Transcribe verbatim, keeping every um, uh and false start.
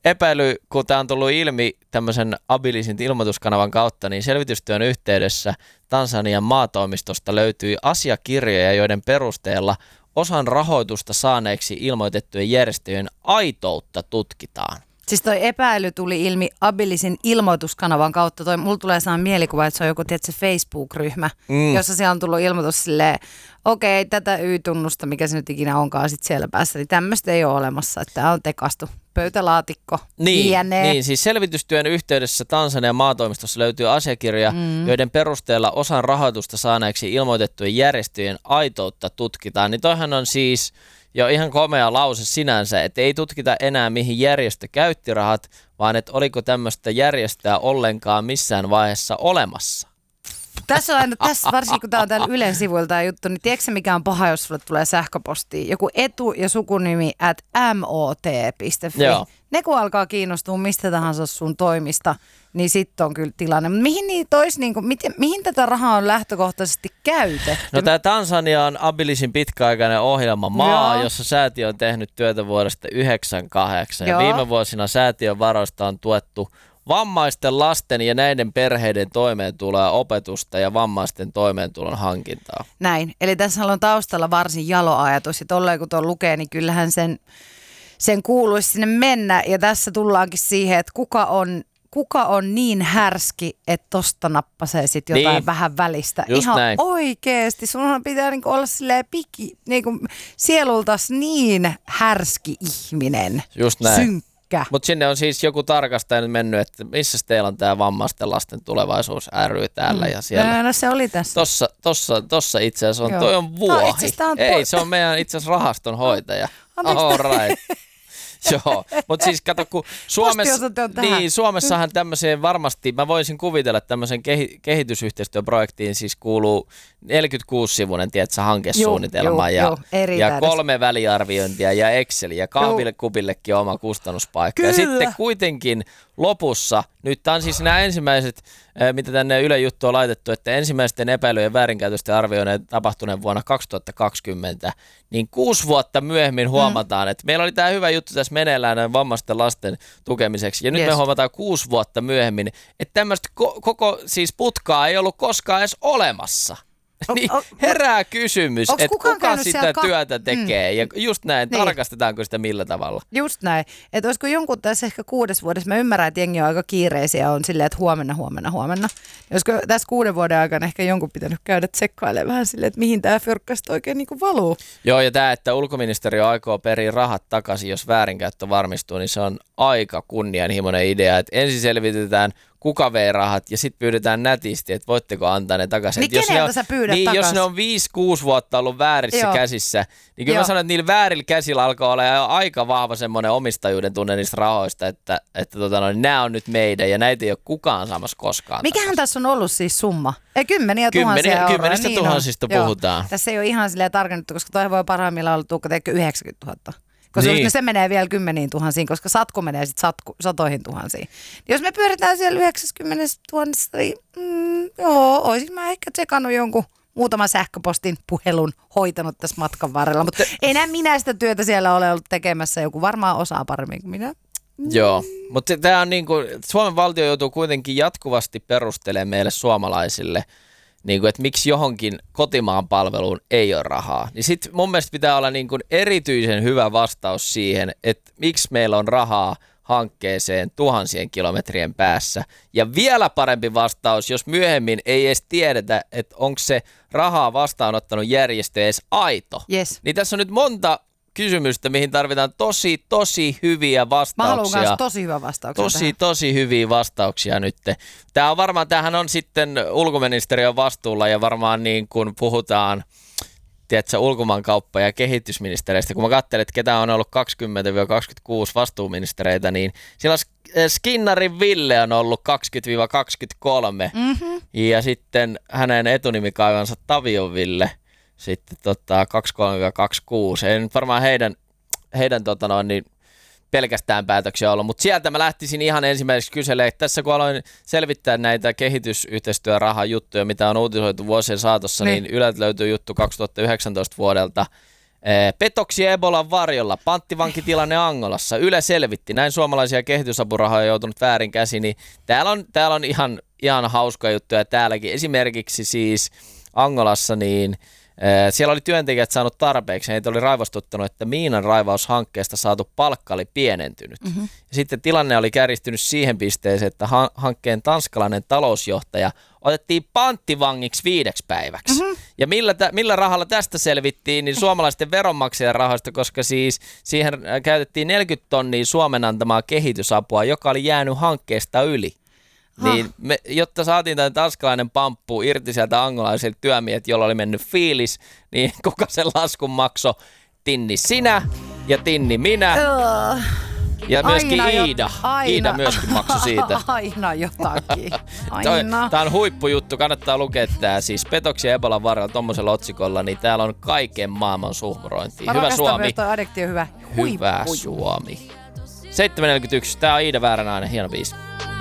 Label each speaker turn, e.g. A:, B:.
A: epäily, kun tämä on tullut ilmi tämmöisen Abilisin ilmoituskanavan kautta, niin selvitystyön yhteydessä Tansanian maatoimistosta löytyi asiakirjoja, joiden perusteella osan rahoitusta saaneeksi ilmoitettujen järjestöjen aitoutta tutkitaan.
B: Siis toi epäily tuli ilmi Abilisin ilmoituskanavan kautta. Toi, mulla tulee sellainen mielikuva, että se on joku tietysti Facebook-ryhmä, mm. jossa siellä on tullut ilmoitus silleen, okei, okay, tätä Y-tunnusta, mikä se nyt ikinä onkaan sit siellä päässä, niin tämmöistä ei ole olemassa, että tämä on tekastu. Pöytälaatikko,
A: niin, niin, siis selvitystyön yhteydessä Tansanian maatoimistossa löytyy asiakirja, mm. joiden perusteella osan rahoitusta saaneeksi ilmoitettujen järjestöjen aitoutta tutkitaan. Niin toihan on siis jo ihan komea lause sinänsä, että ei tutkita enää mihin järjestö käytti rahat, vaan että oliko tämmöistä järjestöä ollenkaan missään vaiheessa olemassa.
B: Tässä on aina, tässä, varsinkin kun tämä on täällä Ylen sivuilta tämä juttu, niin tiedätkö mikä on paha, jos sulle tulee sähköpostiin? Joku etu- ja sukunimi at mot piste fi. Joo. Ne kun alkaa kiinnostua mistä tahansa sun toimista, niin sitten on kyllä tilanne. Mutta mihin, niitä olisi, niin kuin, miten, mihin tätä rahaa on lähtökohtaisesti käytetty?
A: No tämä Tansania on Abilisin pitkäaikainen ohjelma maa, Joo. jossa säätiö on tehnyt työtä vuodesta yhdeksänkymmentäkahdeksan. Ja viime vuosina säätiön varoista on tuettu vammaisten lasten ja näiden perheiden toimeentuloa, opetusta ja vammaisten toimeentulon hankintaa.
B: Näin. Eli tässä on taustalla varsin jalo ajatus. Ja tolleen kun tuon lukee, niin kyllähän sen, sen kuuluisi sinne mennä. Ja tässä tullaankin siihen, että kuka on, kuka on niin härski, että tosta nappasee sitten jotain niin. vähän välistä.
A: Just
B: ihan
A: näin.
B: Oikeesti. Sunhan pitää niinku olla silleen piki, niinku sielultas niin härski ihminen.
A: Just näin.
B: Synkkä.
A: Mutta sinne on siis joku tarkastaja nyt mennyt, että missä teillä on tämä vammaisten lasten tulevaisuus ry täällä mm. ja siellä.
B: No se oli tässä.
A: Tossa, tossa, tossa itse asiassa on, Joo. toi on vuohi. No, on Ei, se on meidän itse asiassa rahaston hoitaja. All right. Joo, mutta siis kato, kun Suomessa, niin, Suomessahan tämmöiseen varmasti, mä voisin kuvitella, että tämmöisen kehi, kehitysyhteistyöprojektiin siis kuuluu neljäkymmentäkuusi-sivuinen, tiedätkö, hankesuunnitelma
B: Juh,
A: ja,
B: juh,
A: ja kolme väliarviointia ja Excel ja kahvikupillekin oma kustannuspaikka. Kyllä. Ja sitten kuitenkin lopussa, nyt tämä on siis nämä ensimmäiset, mitä tänne Yle juttu on laitettu, että ensimmäisten epäilyjen väärinkäytösten arvioineen tapahtuneen vuonna kaksituhattakaksikymmentä, niin kuusi vuotta myöhemmin huomataan, mm. että meillä oli tämä hyvä juttu tässä meneillään näin vammaisten lasten tukemiseksi, ja nyt yes. me huomataan kuusi vuotta myöhemmin, että tämmöistä ko- koko siis putkaa ei ollut koskaan edes olemassa. Niin herää kysymys, että kuka sitä ka- työtä tekee mm. ja just näin, niin. tarkastetaanko sitä millä tavalla.
B: Just näin, että olisiko jonkun tässä ehkä kuudes vuodessa, mä ymmärrän, että jengi on aika kiireisiä, on silleen, että huomenna, huomenna, huomenna. Olisiko tässä kuuden vuoden aikana ehkä jonkun pitänyt käydä tsekkailemaan vähän silleen, että mihin tämä fyrkkästä oikein niin kuin valuu.
A: Joo, ja tämä, että ulkoministeriö aikoo periä rahat takaisin, jos väärinkäyttö varmistuu, niin se on aika kunnianhimoinen idea, että ensin selvitetään, kuka vei rahat ja sitten pyydetään nätisti, että voitteko antaa ne takaisin.
B: Niin keneltä sä pyydät
A: niin,
B: takaisin?
A: Jos ne on viisi kuusi vuotta ollut väärissä Joo. käsissä, niin kyllä Joo. mä sanon, että niillä väärillä käsillä alkaa olla jo aika vahva semmoinen omistajuuden tunne niistä rahoista, että, että tota, no, nämä on nyt meidän ja näitä ei ole kukaan saamassa koskaan.
B: Mikähän takaisin. Tässä on ollut siis summa? Ei, kymmeniä
A: Kymmeniä,
B: tuhansia euroa.
A: Kymmenistä niin tuhansista on. puhutaan.
B: Joo. Tässä ei ole ihan silleen tarkennettu, koska toi voi parhaimmillaan olla tuukka teikö yhdeksänkymmentätuhatta. Koska niin. se menee vielä kymmeniin tuhansiin, koska satku menee sitten satoihin tuhansiin. Jos me pyöritään siellä yhdeksänkymmentätuhatta, niin mm, joo, olisin mä ehkä tsekannut jonkun muutaman sähköpostin puhelun hoitanut tässä matkan varrella. Mutta enää minä sitä työtä siellä ole ollut tekemässä, joku varmaan osaa paremmin kuin minä. Mm.
A: Joo, mutta tämä on niin kuin, Suomen valtio joutuu kuitenkin jatkuvasti perustelemaan meille suomalaisille, niin kuin, että miksi johonkin kotimaan palveluun ei ole rahaa. Niin sitten mun mielestä pitää olla niin kuin erityisen hyvä vastaus siihen, että miksi meillä on rahaa hankkeeseen tuhansien kilometrien päässä. Ja vielä parempi vastaus, jos myöhemmin ei edes tiedetä, että onko se rahaa vastaanottanut järjestö edes aito.
B: Yes.
A: Niin tässä on nyt monta kysymystä, mihin tarvitaan tosi, tosi hyviä vastauksia.
B: Mä haluan myös tosi hyvä vastauksia
A: Tosi,
B: tähän.
A: tosi hyviä vastauksia nyt. Tämä on varmaan, tämähän on sitten ulkoministeriön vastuulla ja varmaan niin kuin puhutaan, tiedätkö, ulkomaankauppa- ja kehitysministereistä. Kun mä katselen, että ketä on ollut kaksikymmentä kaksikymmentäkuusi vastuuministereitä, niin siellä Skinnarin Ville on ollut kaksikymmentä kaksikymmentäkolme mm-hmm. ja sitten hänen etunimikaivansa Tavion Ville sitten tota, kaksikymmentäkolme kaksikymmentäkuusi. Ei nyt varmaan heidän, heidän tota noin, niin pelkästään päätöksiä ollut, mutta sieltä mä lähtisin ihan ensimmäiseksi kyselemään, että tässä kun aloin selvittää näitä kehitysyhteistyörahan juttuja, mitä on uutisoitu vuosien saatossa, niin, niin Yleltä löytyy juttu kaksituhattayhdeksäntoista vuodelta, Petoksia Ebolan varjolla, panttivankitilanne Angolassa. Yle selvitti, näin suomalaisia kehitysapurahoja on joutunut väärin käsiin. Niin täällä on, täällä on ihan, ihan hauskoja juttuja täälläkin. Esimerkiksi siis Angolassa, niin äh, siellä oli työntekijät saanut tarpeeksi. Heitä oli raivostuttanut, että miinan raivaushankkeesta saatu palkka oli pienentynyt. Mm-hmm. Ja sitten tilanne oli kärjistynyt siihen pisteeseen, että ha- hankkeen tanskalainen talousjohtaja otettiin panttivangiksi viideksi päiväksi. Mm-hmm. Ja millä, tä- millä rahalla tästä selvittiin, niin suomalaisten veronmaksajien rahoista, koska siis siihen käytettiin neljäkymmentä tonnia Suomen antamaa kehitysapua, joka oli jäänyt hankkeesta yli. Niin me, jotta saatiin tämän tanskalainen pamppu irti sieltä angolaisilta työmiehet, jolla oli mennyt fiilis, niin kuka sen laskun maksoi? Tinni sinä ja Tinni minä. Uh. Ja myöskin aina Iida. Aina. Iida myöskin maksoi siitä.
B: Aina jotakin. Aina.
A: Tämä on huippujuttu. Kannattaa lukea tämä. Siis Petoksia Ebolan varrella tommosella otsikolla, niin täällä on kaiken maailman suhmurointia. Hyvä Suomi.
B: Myös toi addiktio hyvä.
A: Hyvä Suomi. seitsemän neljäkymmentäyksi. Tämä on Iida Vääränäinen. Hieno biisi.